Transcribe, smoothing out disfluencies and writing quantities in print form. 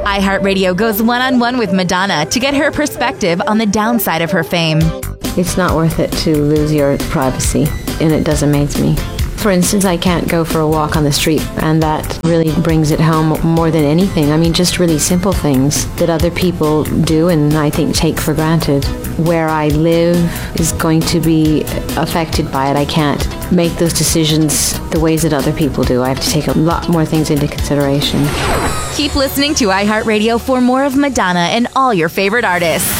iHeartRadio goes one-on-one with Madonna to get her perspective on the downside of her fame. It's not worth it to lose your privacy, and it does amaze me. For instance, I can't go for a walk on the street, and that really brings it home more than anything. I mean, just really simple things that other people do and I think take for granted. Where I live is going to be affected by it. I can't make those decisions the ways that other people do. I have to take a lot more things into consideration. Keep listening to iHeartRadio for more of Madonna and all your favorite artists.